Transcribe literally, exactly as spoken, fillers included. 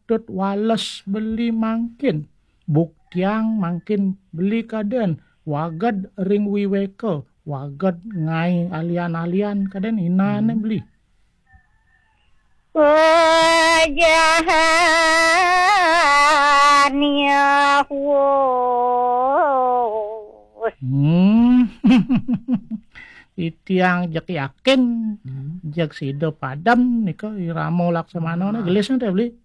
patut wales beli mangkin. Buktiang mangkin beli kaden. Wagad ring wiweke. Wagad ngai alian-alian kaden inane beli. Wajahnya wos. Hmm. Itiang jak yakin. Jak sido padam nika iramo laksamana gelis teh beli.